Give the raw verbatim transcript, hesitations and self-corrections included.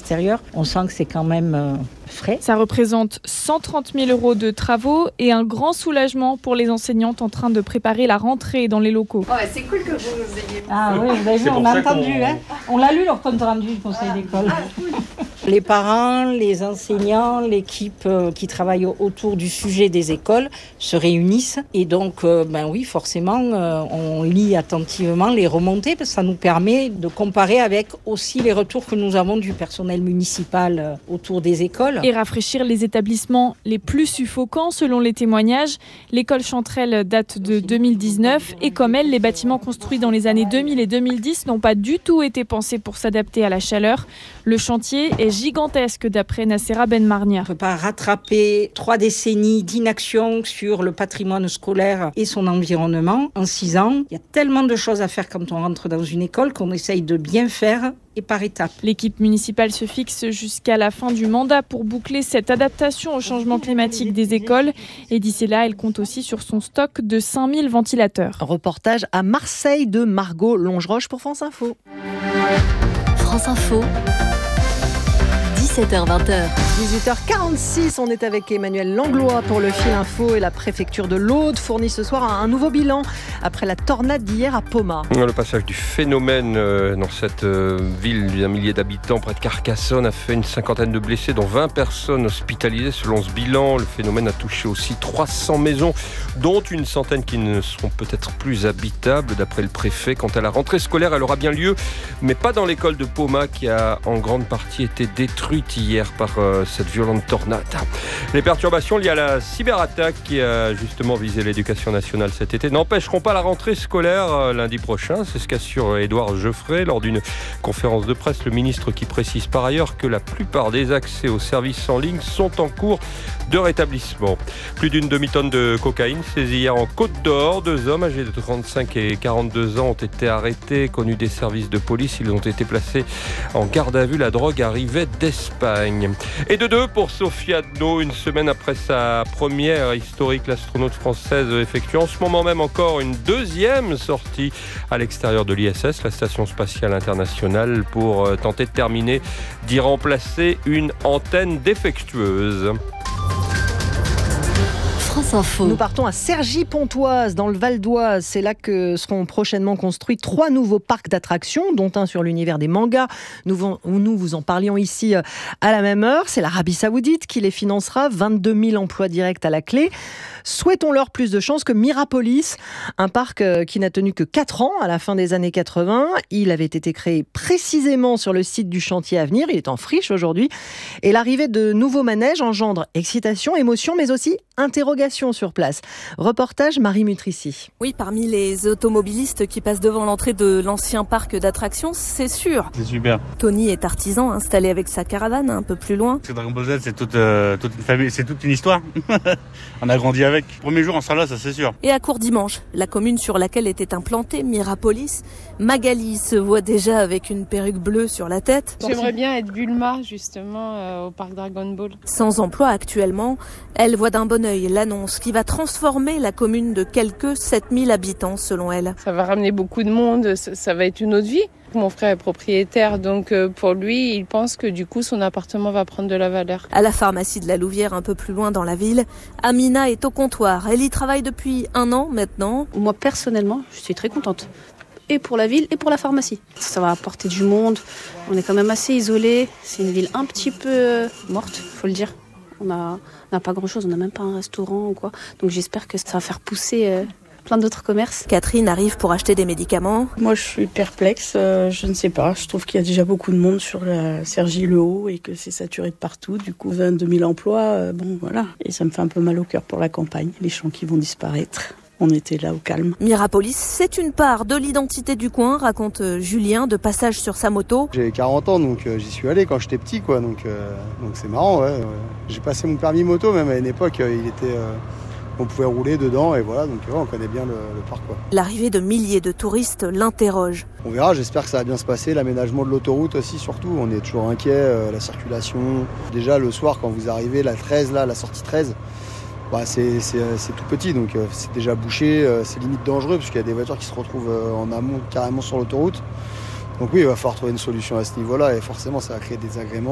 l'extérieur, on sent que c'est quand même euh, frais. Ça représente cent trente mille euros de travaux et un grand soulagement pour les enseignantes en train de préparer la rentrée dans les locaux. Oh, c'est cool que vous nous ayez... Ah oui, vous avez vu, on a entendu, qu'on... hein. On l'a lu leur compte rendu du conseil ah. d'école. Ah, cool. Les parents, les enseignants, l'équipe euh, qui travaille autour du sujet des écoles se réunissent et donc, euh, ben oui, forcément, euh, on lit attentivement les remontées parce que ça nous permet de comparer avec aussi les retours que nous avons du personnel municipal euh, autour des écoles. Et rafraîchir les établissements les plus suffocants selon les témoignages. L'école Chanterelle date de deux mille dix-neuf et comme elle, les bâtiments construits dans les années deux mille et deux mille dix n'ont pas du tout été pensés pour s'adapter à la chaleur. Le chantier est gigantesque d'après Nacera Benmarnia. On ne peut pas rattraper trois décennies d'inaction sur le patrimoine scolaire et son environnement en six ans. Il y a tellement de choses à faire quand on rentre dans une école qu'on essaye de bien faire et par étapes. L'équipe municipale se fixe jusqu'à la fin du mandat pour boucler cette adaptation au changement climatique des écoles. Et d'ici là, elle compte aussi sur son stock de cinq mille ventilateurs. Reportage à Marseille de Margot Longeroche pour France Info. France Info. dix-sept heures vingt. dix-huit heures quarante-six, on est avec Emmanuel Langlois pour le fil info et la préfecture de l'Aude fournit ce soir un nouveau bilan après la tornade d'hier à Poma. Le passage du phénomène dans cette ville d'un millier d'habitants près de Carcassonne a fait une cinquantaine de blessés dont vingt personnes hospitalisées selon ce bilan. Le phénomène a touché aussi trois cents maisons dont une centaine qui ne seront peut-être plus habitables d'après le préfet. Quant à la rentrée scolaire, elle aura bien lieu mais pas dans l'école de Poma qui a en grande partie été détruite hier par euh, cette violente tornade. Les perturbations liées à la cyberattaque qui a justement visé l'éducation nationale cet été n'empêcheront pas la rentrée scolaire euh, lundi prochain. C'est ce qu'assure Édouard Geoffrey lors d'une conférence de presse. Le ministre qui précise par ailleurs que la plupart des accès aux services en ligne sont en cours de rétablissement. Plus d'une demi-tonne de cocaïne saisie hier en Côte d'Or. Deux hommes âgés de trente-cinq et quarante-deux ans ont été arrêtés, connus des services de police. Ils ont été placés en garde à vue. La drogue arrivait d'Espagne. Et de deux pour Sophie Adno, une semaine après sa première historique, l'astronaute française effectue en ce moment même encore une deuxième sortie à l'extérieur de l'I S S, la Station Spatiale Internationale, pour tenter de terminer d'y remplacer une antenne défectueuse. France Info. Nous partons à Cergy-Pontoise, dans le Val d'Oise. C'est là que seront prochainement construits trois nouveaux parcs d'attractions, dont un sur l'univers des mangas. Nous, nous vous en parlions ici à la même heure. C'est l'Arabie Saoudite qui les financera, vingt-deux mille emplois directs à la clé. Souhaitons-leur plus de chance que Mirapolis, un parc qui n'a tenu que quatre ans à la fin des années quatre-vingts. Il avait été créé précisément sur le site du chantier à venir. Il est en friche aujourd'hui. Et l'arrivée de nouveaux manèges engendre excitation, émotion, mais aussi interrogation sur place. Reportage Marie Mutrici. Oui, parmi les automobilistes qui passent devant l'entrée de l'ancien parc d'attractions, c'est sûr. C'est super. Tony est artisan installé avec sa caravane un peu plus loin. Dragon Ball Z, c'est toute, euh, toute une famille, c'est toute une histoire. On a grandi avec. Premier jour, on sera là, ça c'est sûr. Et à Courdimanche, la commune sur laquelle était implantée Mirapolis, Magali se voit déjà avec une perruque bleue sur la tête. J'aimerais bien être Bulma, justement, euh, au parc Dragon Ball. Sans emploi actuellement, elle voit d'un bon œil l'annonce qui va transformer la commune de quelques sept mille habitants selon elle. Ça va ramener beaucoup de monde, ça, ça va être une autre vie. Mon frère est propriétaire, donc pour lui, il pense que du coup, son appartement va prendre de la valeur. À la pharmacie de la Louvière, un peu plus loin dans la ville, Amina est au comptoir. Elle y travaille depuis un an maintenant. Moi, personnellement, je suis très contente. Et pour la ville et pour la pharmacie. Ça va apporter du monde. On est quand même assez isolés. C'est une ville un petit peu morte, faut le dire. On n'a on a pas grand-chose, on n'a même pas un restaurant ou quoi. Donc j'espère que ça va faire pousser euh, plein d'autres commerces. Catherine arrive pour acheter des médicaments. Moi je suis perplexe, euh, je ne sais pas. Je trouve qu'il y a déjà beaucoup de monde sur la Cergy-le-Haut et que c'est saturé de partout. Du coup vingt-deux mille emplois, euh, bon voilà. Et ça me fait un peu mal au cœur pour la campagne, les champs qui vont disparaître. On était là au calme. Mirapolis, c'est une part de l'identité du coin, raconte Julien, de passage sur sa moto. J'ai quarante ans, donc euh, j'y suis allé quand j'étais petit, quoi. Donc, euh, donc c'est marrant, ouais. J'ai passé mon permis moto, même à une époque, euh, il était, euh, on pouvait rouler dedans, et voilà. Donc ouais, on connaît bien le, le parc, quoi. L'arrivée de milliers de touristes l'interroge. On verra, j'espère que ça va bien se passer. L'aménagement de l'autoroute aussi, surtout. On est toujours inquiet, euh, la circulation. Déjà, le soir, quand vous arrivez, la treize, là, la sortie treize, bah, c'est, c'est, c'est tout petit, donc euh, c'est déjà bouché, euh, c'est limite dangereux parce qu'il y a des voitures qui se retrouvent euh, en amont carrément sur l'autoroute. Donc oui, il va falloir trouver une solution à ce niveau-là et forcément ça va créer des agréments.